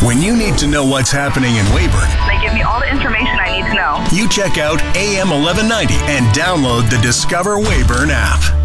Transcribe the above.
When you need to know what's happening in Weyburn, They give me all the information I need to know. you check out AM 1190 and download the Discover Weyburn app.